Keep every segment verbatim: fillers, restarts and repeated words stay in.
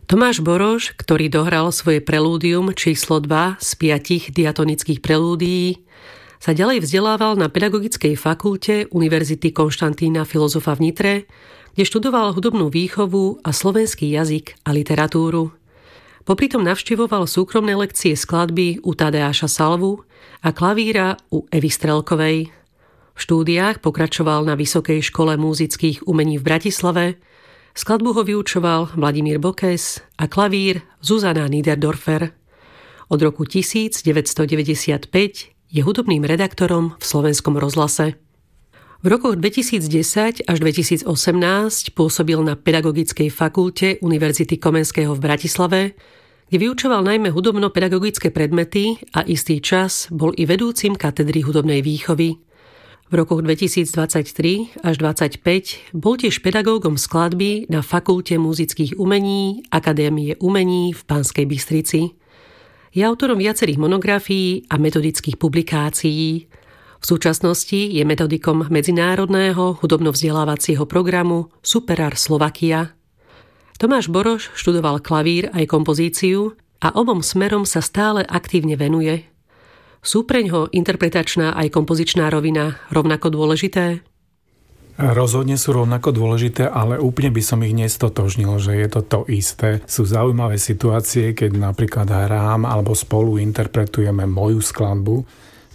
Tomáš Boroš, ktorý dohral svoje prelúdium číslo dva z piatich diatonických prelúdií, sa ďalej vzdelával na Pedagogickej fakulte Univerzity Konštantína Filozofa v Nitre, kde študoval hudobnú výchovu a slovenský jazyk a literatúru. Popritom navštevoval súkromné lekcie skladby u Tadeáša Salvu a klavíra u Evy Strelkovej. V štúdiách pokračoval na Vysokej škole múzických umení v Bratislave, skladbu ho vyučoval Vladimír Bokes a klavír Zuzana Niederdorfer. Od roku devätnásťstodeväťdesiatpäť je hudobným redaktorom v Slovenskom rozhlase. V rokoch dvetisícdesať až dvetisícosemnásť pôsobil na Pedagogickej fakulte Univerzity Komenského v Bratislave, kde vyučoval najmä hudobno-pedagogické predmety a istý čas bol i vedúcim katedry hudobnej výchovy. V rokoch dvetisícdvadsaťtri až dvadsaťpäť bol tiež pedagógom skladby na Fakulte múzických umení Akadémie umení v Banskej Bystrici. Je autorom viacerých monografií a metodických publikácií. V súčasnosti je metodikom medzinárodného hudobno-vzdelávacieho programu Superar Slovakia. Tomáš Boroš študoval klavír aj kompozíciu a obom smerom sa stále aktívne venuje. Sú preňho interpretačná aj kompozičná rovina rovnako dôležité? Rozhodne sú rovnako dôležité, ale úplne by som ich nestotožnil, že je to to isté. Sú zaujímavé situácie, keď napríklad hrám alebo spolu interpretujeme moju skladbu,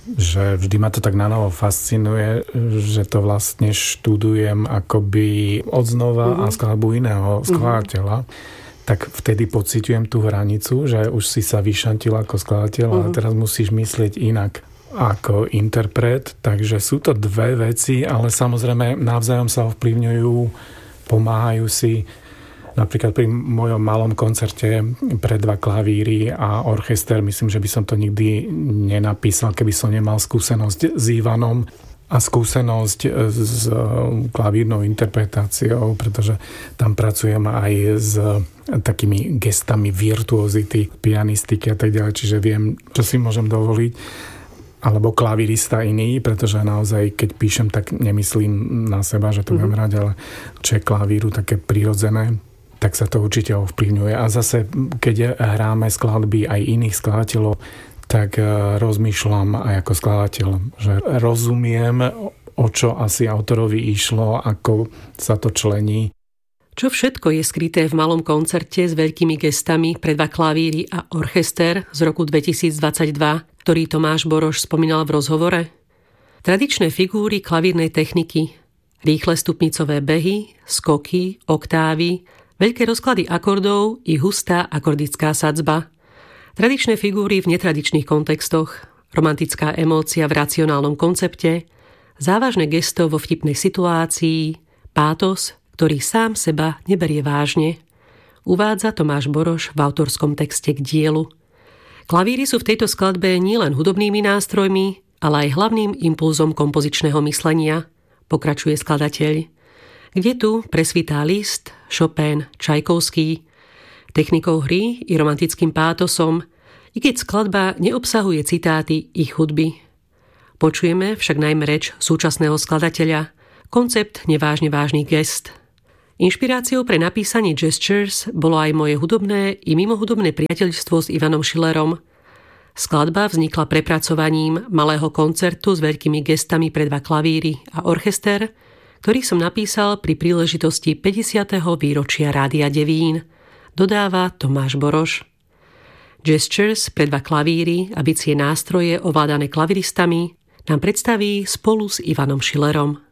že vždy ma to tak nanovo fascinuje, že to vlastne študujem akoby odznova uh-huh. a skladbu iného skladateľa. Uh-huh. Tak vtedy pociťujem tú hranicu, že už si sa vyšantil ako skladateľ uh-huh. a teraz musíš myslieť inak ako interpret, takže sú to dve veci, ale samozrejme navzájom sa ovplyvňujú, pomáhajú si. Napríklad pri mojom malom koncerte pre dva klavíry a orchester, myslím, že by som to nikdy nenapísal, keby som nemal skúsenosť s Ivanom a skúsenosť s klavírnou interpretáciou, pretože tam pracujem aj s takými gestami virtuozity, pianistiky a tak ďalej, čiže viem, čo si môžem dovoliť. Alebo klavírista iný, pretože naozaj, keď píšem, tak nemyslím na seba, že to mm-hmm. budem hrať, ale čo je klavíru také prirodzené, tak sa to určite ovplyvňuje. A zase, keď hráme skladby aj iných skladateľov, tak rozmýšľam aj ako skladateľ, že rozumiem, o čo asi autorovi išlo, ako sa to člení. Čo všetko je skryté v malom koncerte s veľkými gestami pre dva klavíry a orchester z roku dvetisícdvadsaťdva, ktorý Tomáš Boroš spomínal v rozhovore? Tradičné figúry klavírnej techniky, rýchle stupnicové behy, skoky, oktávy, veľké rozklady akordov i hustá akordická sadzba. Tradičné figúry v netradičných kontextoch, romantická emócia v racionálnom koncepte, závažné gesto vo vtipnej situácii, pátos, ktorý sám seba neberie vážne, uvádza Tomáš Boroš v autorskom texte k dielu. Klavíry sú v tejto skladbe nielen hudobnými nástrojmi, ale aj hlavným impulzom kompozičného myslenia, pokračuje skladateľ. Kde tu presvitá Liszt, Chopin, Čajkovský, technikou hry i romantickým pátosom, i keď skladba neobsahuje citáty ich hudby. Počujeme však najmä reč súčasného skladateľa, koncept nevážne vážnych gest. Inšpiráciou pre napísanie Gestures bolo aj moje hudobné i mimohudobné priateľstvo s Ivanom Schillerom. Skladba vznikla prepracovaním malého koncertu s veľkými gestami pre dva klavíry a orchester, ktorý som napísal pri príležitosti päťdesiateho výročia Rádia Devín, dodáva Tomáš Boroš. Gestures pre dva klavíry a bicie nástroje ovládané klaviristami nám predstaví spolu s Ivanom Schillerom.